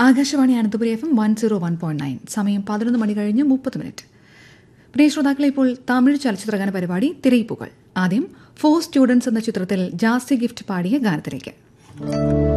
Akashvani Ananthapuri FM 101.9. സമയം 11 മണി കഴിഞ്ഞ് 30 പ്രിയ ശ്രോതാക്കളെ, ഇപ്പോൾ തമിഴ് ചലച്ചിത്രഗാന പരിപാടി തിരയിപ്പുകൾ. ആദ്യം 4 സ്റ്റുഡൻസ് എന്ന ചിത്രത്തിൽ ജാസി ഗിഫ്റ്റ് പാടിയ ഗാനത്തിലേക്ക്.